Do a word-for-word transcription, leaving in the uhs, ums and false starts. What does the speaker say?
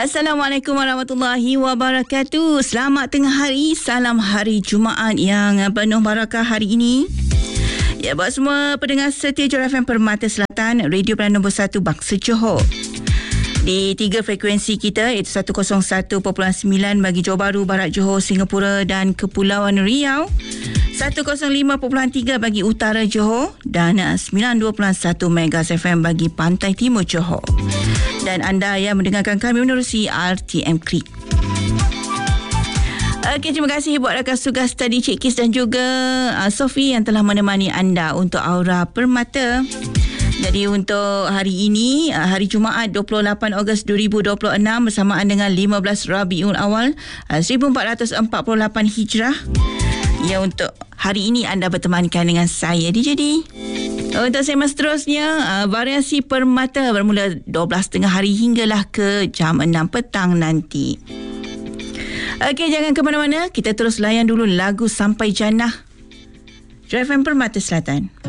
Assalamualaikum warahmatullahi wabarakatuh. Selamat tengah hari. Salam hari Jumaat yang penuh barakah hari ini. Ya, buat semua pendengar setia Johor F M Permata Selatan, radio pilihan nombor satu Bangsa Johor. Di tiga frekuensi kita, iaitu seratus satu perpuluhan sembilan bagi Johor Bahru, Barat Johor, Singapura dan Kepulauan Riau, seratus lima perpuluhan tiga bagi Utara Johor dan sembilan puluh dua perpuluhan satu Megas F M bagi Pantai Timur Johor. Dan anda yang mendengarkan kami menerusi R T M Klik. Okey, terima kasih buat rakan tugas tadi Cik Kis dan juga uh, Sophie yang telah menemani anda untuk Aura Permata. Jadi untuk hari ini, uh, hari Jumaat dua puluh lapan Ogos dua ribu dua puluh enam bersamaan dengan lima belas Rabiul Awal uh, seribu empat ratus empat puluh lapan Hijrah. Ya, untuk hari ini anda bertemankan dengan saya D J D. Untuk segmen seterusnya, uh, variasi permata bermula dua belas tiga puluh hari hinggalah ke jam enam petang nanti. Okey, jangan ke mana-mana. Kita terus layan dulu lagu Sampai Jannah. Johor F M Permata Selatan.